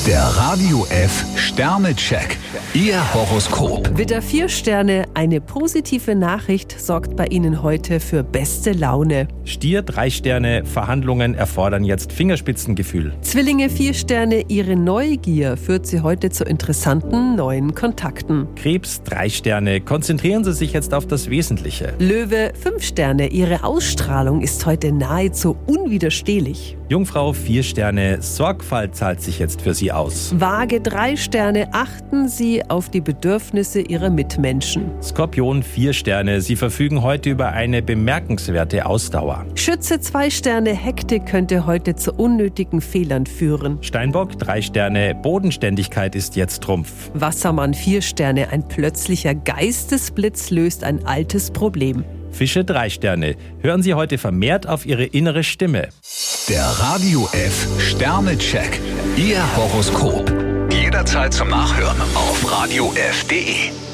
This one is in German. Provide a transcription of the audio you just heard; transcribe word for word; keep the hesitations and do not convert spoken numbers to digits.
Der Radio F Sternecheck. Ihr Horoskop. Widder vier Sterne, eine positive Nachricht sorgt bei Ihnen heute für beste Laune. Stier drei Sterne, Verhandlungen erfordern jetzt Fingerspitzengefühl. Zwillinge vier Sterne, Ihre Neugier führt Sie heute zu interessanten neuen Kontakten. Krebs drei Sterne, konzentrieren Sie sich jetzt auf das Wesentliche. Löwe fünf Sterne, Ihre Ausstrahlung ist heute nahezu unwiderstehlich. Jungfrau vier Sterne, Sorgfalt zahlt sich jetzt für Sie aus. Waage drei Sterne, achten Sie auf die Bedürfnisse Ihrer Mitmenschen. Skorpion vier Sterne, Sie verfügen heute über eine bemerkenswerte Ausdauer. Schütze zwei Sterne, Hektik könnte heute zu unnötigen Fehlern führen. Steinbock drei Sterne, Bodenständigkeit ist jetzt Trumpf. Wassermann vier Sterne, ein plötzlicher Geistesblitz löst ein altes Problem. Fische drei Sterne, hören Sie heute vermehrt auf Ihre innere Stimme. Der Radio F Sternecheck. Ihr Horoskop. Jederzeit zum Nachhören auf radio f punkt de.